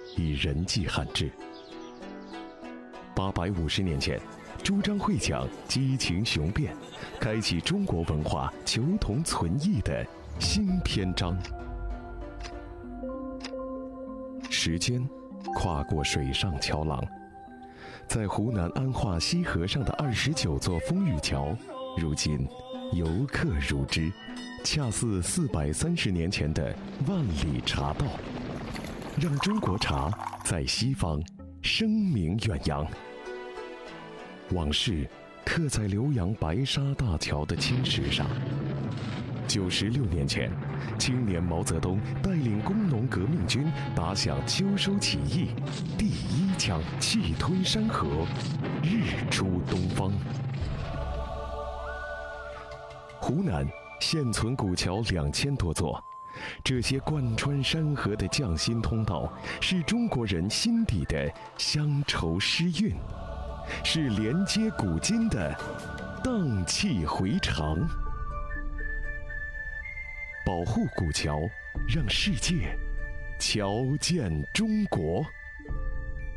以人迹罕至。850年前，朱张会讲激情雄辩，开启中国文化求同存异的新篇章。时间跨过水上桥廊，在湖南安化西河上的29座风雨桥，如今游客如织，恰似430年前的万里茶道，让中国茶在西方声名远扬。往事刻在浏阳白沙大桥的青石上。96年前，青年毛泽东带领工农革命军打响秋收起义，第一枪气吞山河，日出东方。湖南现存古桥2000多座，这些贯穿山河的匠心通道，是中国人心底的乡愁诗韵，是连接古今的荡气回肠。保护古桥，让世界瞧见中国。